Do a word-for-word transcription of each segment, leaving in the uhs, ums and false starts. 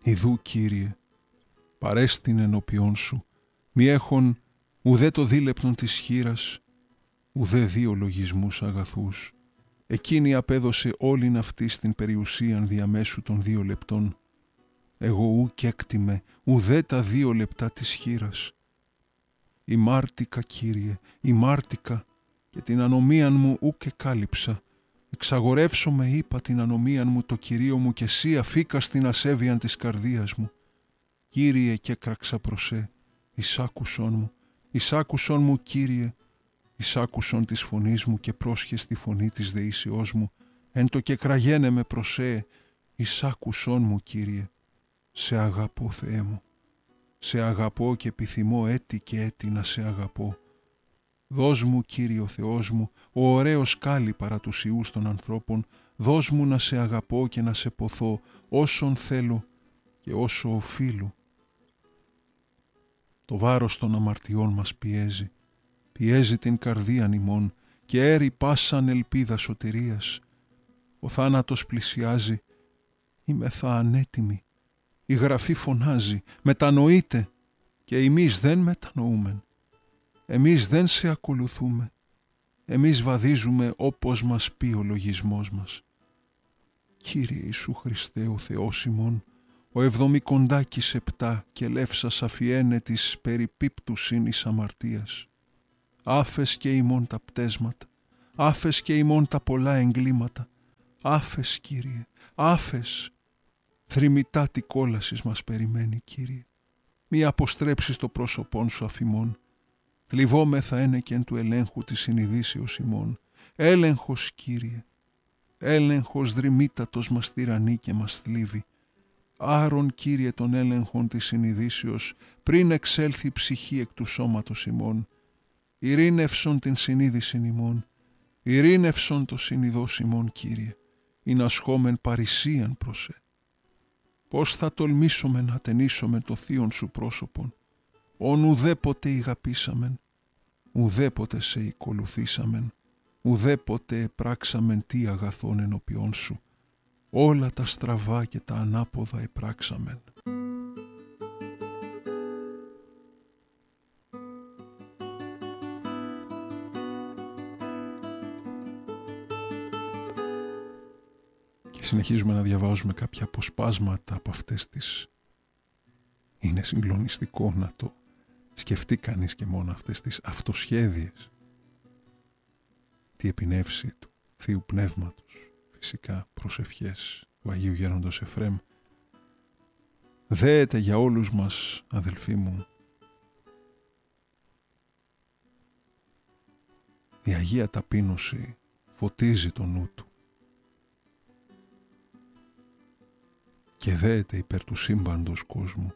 Ιδού, Κύριε, παρέστην ενώπιόν σου, μη έχων ουδέ το δίλεπτον της χήρας, ουδέ δύο λογισμούς αγαθούς. Εκείνη απέδωσε όλην αυτή στην περιουσίαν διαμέσου των δύο λεπτών. Εγώ ου κέκτιμε ουδέ τα δύο λεπτά της χήρας. Ημάρτηκα, Κύριε, ημάρτηκα, και την ανομίαν μου ου και κάλυψα. Εξαγορεύσω με είπα την ανομίαν μου το Κυρίο μου, και εσύ αφήκα στην ασέβειαν της καρδίας μου. Κύριε, και κράξα προσέ, εισάκουσον μου, εισάκουσον μου, Κύριε, εισάκουσον της φωνής μου και πρόσχες τη φωνή της δεήσεώς μου, εν το και κραγένε με προσέ, εισάκουσον μου, Κύριε. Σε αγαπώ, Θεέ μου, σε αγαπώ και επιθυμώ έτη και έτη να σε αγαπώ. Δώσ' μου, Κύριο Θεός μου, ο ωραίος κάλλη παρά τους ιούς των ανθρώπων, δώσ' μου να σε αγαπώ και να σε ποθώ όσον θέλω και όσο οφείλω. Το βάρος των αμαρτιών μας πιέζει, πιέζει την καρδίαν ημών και έρει πάσαν ελπίδα σωτηρίας. Ο θάνατος πλησιάζει, είμεθα ανέτοιμοι. Η Γραφή φωνάζει, μετανοείτε, και εμείς δεν μετανοούμεν. Εμείς δεν σε ακολουθούμε. Εμείς βαδίζουμε όπως μας πει ο λογισμός μας. Κύριε Ιησού Χριστέ ο Θεός ημών, ο εβδομικοντάκης επτά και λεύσας αφιένε της περιπίπτουσιν εις αμαρτίας. Άφες και ημών τα πτέσματα, άφες και ημών τα πολλά εγκλήματα. Άφες, Κύριε, άφες. Θρυμητά τι κόλασης μας περιμένει, Κύριε. Μη αποστρέψεις το πρόσωπόν σου αφημών. Θλιβόμεθα ένεκεν του ελέγχου της συνειδήσεως ημών. Έλεγχος, Κύριε. Έλεγχος δρυμύτατος μας τυραννεί και μας θλίβει. Άρον, Κύριε, τον έλεγχον της συνειδήσεως, πριν εξέλθει η ψυχή εκ του σώματος ημών. Ειρήνευσον την συνείδησιν ημών. Ειρήνευσον το συνειδός ημών, Κύριε. ειν ασχόμεν παρησίαν προσέ. Πώς θα τολμήσουμε να ταινίσουμε το θείον σου πρόσωπον, ον ουδέποτε ηγαπήσαμεν, ουδέποτε σε οικολουθήσαμεν, ουδέποτε επράξαμεν τι αγαθόν ενώπιόν σου, όλα τα στραβά και τα ανάποδα επράξαμεν. Συνεχίζουμε να διαβάζουμε κάποια αποσπάσματα από αυτές τις. Είναι συγκλονιστικό να το σκεφτεί κανείς και μόνο αυτές τις αυτοσχέδιες. Τι επινεύση του Θείου Πνεύματος, φυσικά προσευχές του Αγίου Γέροντος Εφραίμ. Δέεται για όλους μας, αδελφοί μου, η Αγία Ταπείνωση φωτίζει το νου του και δέεται υπέρ του σύμπαντος κόσμου.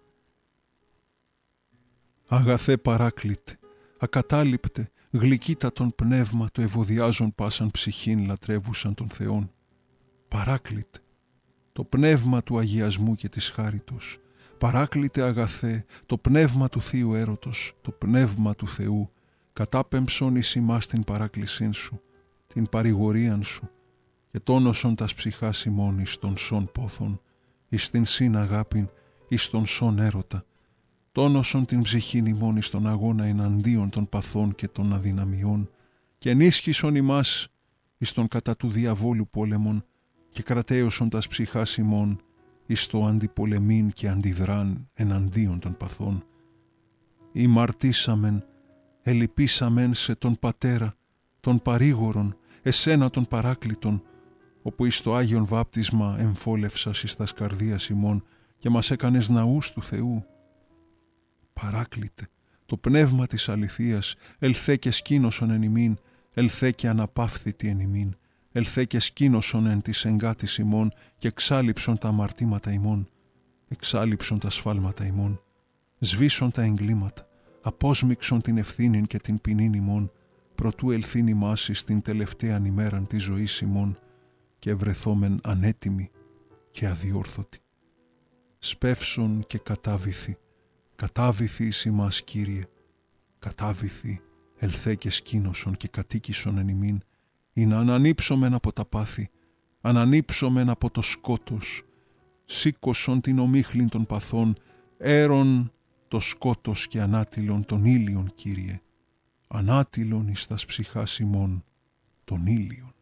Αγαθέ παράκλητε, ακατάληπτε, γλυκύτατον πνεύμα το ευωδιάζον πάσαν ψυχήν λατρεύουσαν των Θεών. Παράκλητε, το πνεύμα του αγιασμού και της χάριτος. Παράκλητε αγαθέ, το πνεύμα του Θείου έρωτος, το πνεύμα του Θεού, κατάπεμψον εις ημάς την παράκλησήν σου, την παρηγορίαν σου, και τόνωσον τας ψυχάς ημών εις των σών πόθων, εις την σύν αγάπην, εις τον σών έρωτα, τόνωσον την ψυχήν ημών εις τον αγώνα εναντίον των παθών και των αδυναμιών, και ενίσχυσον ημάς εις τον κατά του διαβόλου πόλεμον, και κρατέωσον τας ψυχάς ημών εις το αντιπολεμήν και αντιδράν εναντίον των παθών. Ημαρτήσαμεν, ελυπήσαμεν σε τον Πατέρα, τον παρήγορον, εσένα τον παράκλητον, όπου εις το Άγιον βάπτισμα εμφόλευσας εις τας καρδίας ημών και μας έκανες ναούς του Θεού. Παράκλητε, το πνεύμα της αληθείας, ελθέ και σκήνωσον εν ημίν, ελθέ και αναπαύθητη εν ημίν, ελθέ και σκήνωσον εν της εγκάτης ημών και εξάλειψον τα αμαρτήματα ημών, εξάλειψον τα σφάλματα ημών, σβήσον τα εγκλήματα, απόσμιξον την ευθύνην και την ποινήν ημών, προτού ελθήν ημάς εις την τελευταίαν ημέραν της ζωής ημών, και βρεθόμεν ανέτοιμοι και αδιόρθωτοι. Σπεύσον και κατάβηθη, κατάβηθη εις ημάς, Κύριε, κατάβηθη, ελθέ και σκήνωσον και κατοίκησον εν ημίν, ή να ανανύψομεν από τα πάθη, ανανύψομεν από το σκότος, σήκωσον την ομίχλην των παθών, έρον το σκότος και ανάτιλον των ήλιων, Κύριε, ανάτιλον εις τας ψυχάς ημών των ήλιων.